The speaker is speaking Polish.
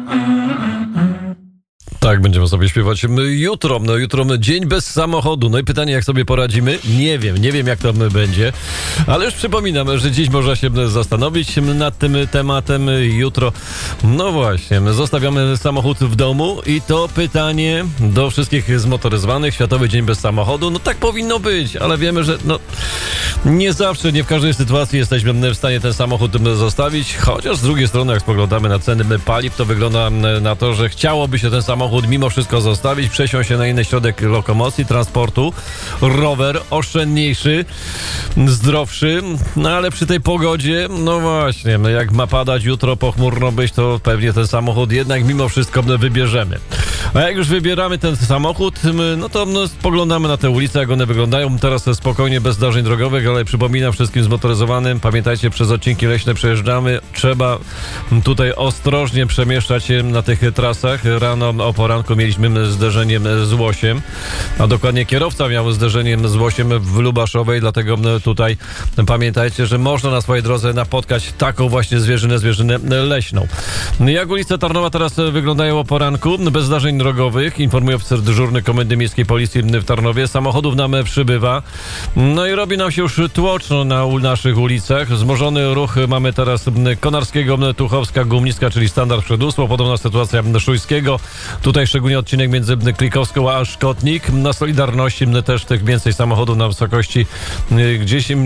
Tak, będziemy sobie śpiewać jutro. Jutro dzień bez samochodu. No i pytanie, jak sobie poradzimy? Nie wiem jak to będzie, ale już przypominam, że dziś można się zastanowić nad tym tematem. Jutro, no właśnie, zostawiamy samochód w domu i to pytanie do wszystkich zmotoryzowanych. Światowy Dzień bez samochodu. No tak powinno być, ale wiemy, że nie zawsze, nie w każdej sytuacji jesteśmy w stanie ten samochód zostawić, chociaż z drugiej strony, jak spoglądamy na ceny paliw, to wygląda na to, że chciałoby się ten samochód mimo wszystko zostawić, przesiąść się na inny środek lokomocji, transportu, rower, oszczędniejszy, zdrowszy, no ale przy tej pogodzie, no właśnie, jak ma padać jutro, pochmurno być, to pewnie ten samochód jednak mimo wszystko wybierzemy. A jak już wybieramy ten samochód, no to spoglądamy na te ulice, jak one wyglądają. Teraz spokojnie, bez zdarzeń drogowych, ale przypominam wszystkim zmotoryzowanym, pamiętajcie, przez odcinki leśne przejeżdżamy. Trzeba tutaj ostrożnie przemieszczać się na tych trasach. Rano o poranku mieliśmy zderzenie z łosiem, a dokładnie kierowca miał zderzenie z łosiem w Lubaszowej, dlatego tutaj pamiętajcie, że można na swojej drodze napotkać taką właśnie zwierzynę leśną. Jak ulice Tarnowa teraz wyglądają o poranku? Bez zdarzeń drogowych, informuje oficer dyżurny Komendy Miejskiej Policji w Tarnowie. Samochodów nam przybywa. No i robi nam się już tłoczno na naszych ulicach. Wzmożony ruch mamy teraz Konarskiego, Tuchowska, Gumnicka, czyli standard Przedusło. Podobna sytuacja Szujskiego. Tutaj szczególnie odcinek między Klikowską a Szkotnik. Na Solidarności też tych więcej samochodów na wysokości gdzieś